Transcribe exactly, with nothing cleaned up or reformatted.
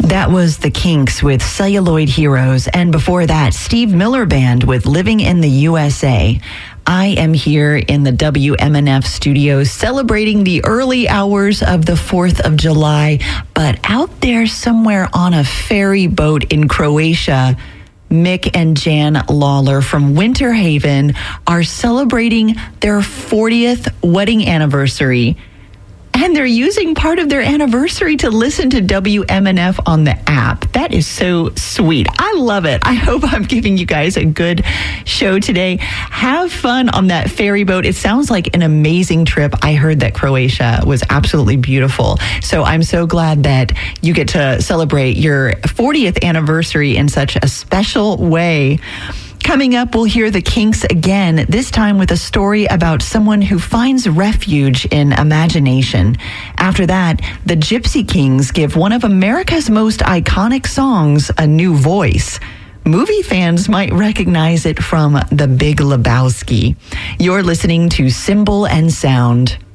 That was the Kinks with Celluloid Heroes, and before that, Steve Miller Band with Living in the U S A. I am here in the W M N F studios celebrating the early hours of the fourth of July, but out there somewhere on a ferry boat in Croatia, Mick and Jan Lawler from Winter Haven are celebrating their fortieth wedding anniversary. And they're using part of their anniversary to listen to W M N F on the app. That is so sweet. I love it. I hope I'm giving you guys a good show today. Have fun on that ferry boat. It sounds like an amazing trip. I heard that Croatia was absolutely beautiful. So I'm so glad that you get to celebrate your fortieth anniversary in such a special way. Coming up, we'll hear the Kinks again, this time with a story about someone who finds refuge in imagination. After that, the Gypsy Kings give one of America's most iconic songs a new voice. Movie fans might recognize it from The Big Lebowski. You're listening to Symbol and Sound.